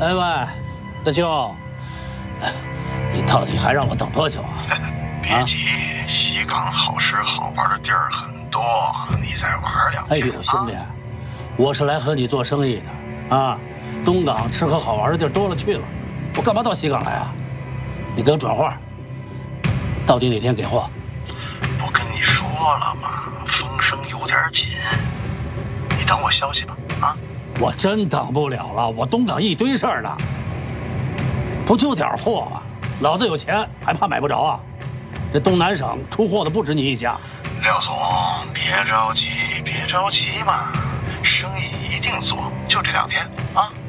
喂，大兄，你到底还让我等多久啊？ 别急，西港好吃好玩的地儿很多，你再玩两天。 哎呦，兄弟，我是来和你做生意的啊！东港吃喝好玩的地儿多了去了，我干嘛到西港来啊？你给我转话，到底哪天给货？ 不跟你说了吗？风声有点紧，你等我消息吧。啊！ 我真等不了了，我东港一堆事儿呢。不就点货吗？老子有钱，还怕买不着啊？这东南省出货的不止你一家。 廖总，别着急，别着急嘛，生意一定做，就这2天啊。